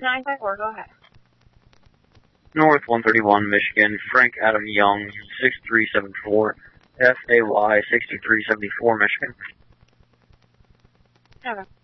954, go ahead. North 131, Michigan, Frank Adam Young, 6374, FAY 6374, Michigan. Okay.